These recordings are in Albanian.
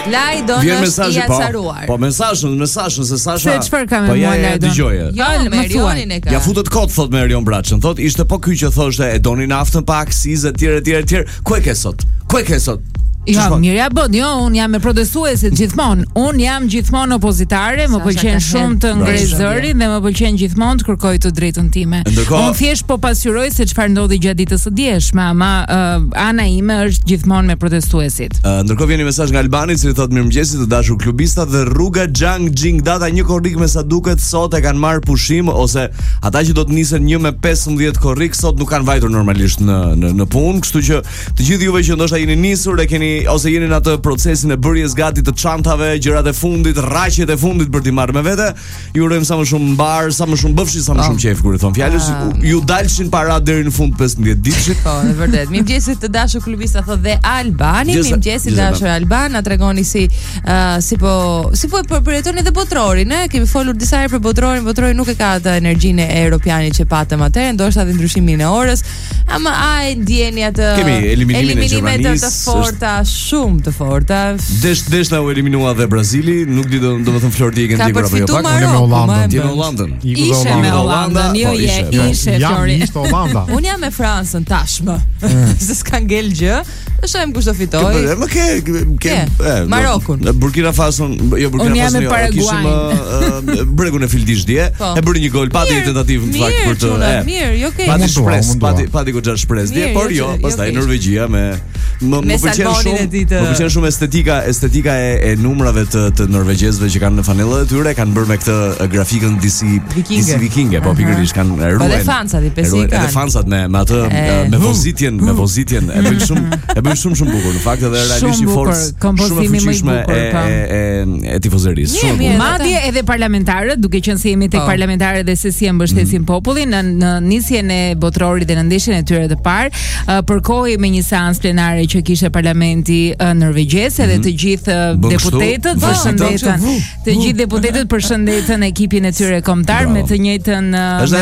Lajdon është i acaruar. Po mesazhin se Sasha. Se çfarë ka me mua Lajdon? Dëgjoje. Jo, me Erionin e ka. Ja futet kot thot me Erion Braçën. Thot ishte po ky që thoshte e doni naftën pa aksizë etj. Ku e ke sot? Jo, mirë bën, jo, un jam me protestuesit gjithmonë. Un jam gjithmonë opozitare, më pëlqen shumë të ngrej zërin dhe më pëlqen gjithmonë të kërkoj të drejtën time. Un thjesht po pasqyroj se çfarë ndodhi gjatë ditës së djeshme, ama ana ime është gjithmonë me protestuesit. Ndërkohë vjen një mesazh nga Albani i cili thotë mirëmëngjesit të dashur klubista dhe rruga Xhang Jingdata një korrik me sa duket sot e kanë marrë pushim ose ata që do të nisen 1 me 15 korrik sot nuk kanë vajtur normalisht në punë, kështu që të gjithë juve që ndoshta jeni nisur e keni ose jeni në atë procesin e bërjes gati të çantave, gjërat e fundit, rraqet e fundit për t'i marrë me vete, ju urojmë sa më shumë mbar, sa më shumë bëfshi, sa më shumë qejf kur i thon fjalës, ju dalshin para deri në fund 15 ditësh. Po, në vërtet. Mirëmëngjesit të dashur klubista thotë dhe Albani, mirëmëngjesit dashur Alban, na tregoni si po përjetoni dhe botrorin, ne kemi folur disa herë për botrorin, botrori nuk e ka atë energjinë e europianit që patëm atëherë, ndoshta dhe ndryshimin e orës, ama ai ndjeni atë eliminimin të forta, shumë të forta. Deshta u eliminua dhe Brazili, nuk di domethënë Florti e kanë dikur apo jo pak. Unë me Hollandën. Ishe me Hollandën, jo ishe Flori. Ishte Hollanda. Unë jam me Francën tashmë. Se s'ka ngel gjë. Do shohim kush do fitoj. Më ke Marokun. Burkina Faso, jo Burkina Faso, jo. Kishim bregun e Fildish dje, e bëri një gol, pati tentativë në fakt për të. Mirë, jo ke. Pati goxha shpresë dje, por jo, pastaj Norvegjia më pëlqen shumë estetika e numrave të norvegjezëve që kanë në fanellët e tyre, kanë bërë me këtë grafikën disi vikinge, po pikërisht kanë ruajtur. Po fancat i pesikan. Edhe fancat me atë me vozitjen, e bën shumë bukur. Në fakt edhe realisht një forcë shumë e fuqishme e tifozërisë. Madje edhe parlamentarët, duke qenë se jemi tek parlamentarët dhe se si e mbështesin popullin në nisjen e botrorit dhe në ndeshjen e tyre të parë, përkohej me një seancë plenare që kishte parlamenti norvegjez edhe të gjithë deputetët përshëndetën ekipin e tyre kombëtar me të njëjtën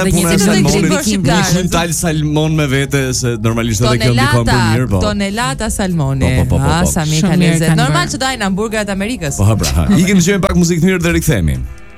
një tal salmon me vete se normalisht edhe kjo ndikon për mirë, po. Tonelata salmoni. Sa mirë ka lezet. Normal që dajnë hamburgerat Amerikës. Po pra. Ikim të gjejmë pak muzikë të mirë dhe rikthehemi.